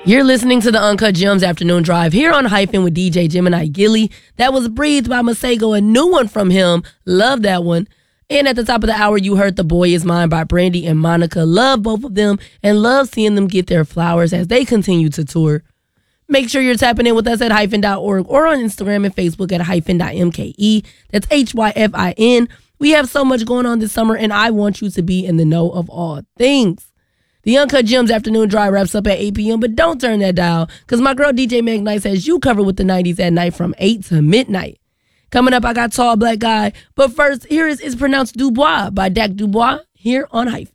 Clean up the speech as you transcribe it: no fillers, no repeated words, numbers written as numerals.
You're listening to the Uncut Gems Afternoon Drive here on Hyphen with DJ Gemini Gilly. That was Breathed by Masego, a new one from him. Love that one. And at the top of the hour, you heard The Boy Is Mine by Brandy and Monica. Love both of them and love seeing them get their flowers as they continue to tour. Make sure you're tapping in with us at hyphen.org or on Instagram and Facebook at hyphen.mke. That's HYFIN. We have so much going on this summer, and I want you to be in the know of all things. The Uncut Gems Afternoon Drive wraps up at 8 p.m., but don't turn that dial, because my girl DJ Meg Nice has you covered with the 90s at night from 8 to midnight. Coming up, I got Tall Black Guy, but first, here is It's Pronounced Dubois by Dak Dubois here on Hyphen.